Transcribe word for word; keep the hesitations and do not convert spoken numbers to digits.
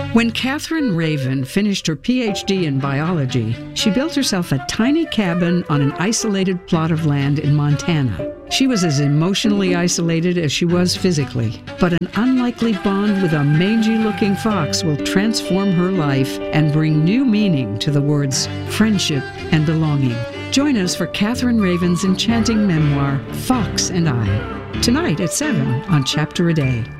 When Catherine Raven finished her P H D in biology, she built herself a tiny cabin on an isolated plot of land in Montana. She was as emotionally isolated as she was physically, but an unlikely bond with a mangy-looking fox will transform her life and bring new meaning to the words friendship and belonging. Join us for Catherine Raven's enchanting memoir, Fox and I, tonight at seven on Chapter a Day.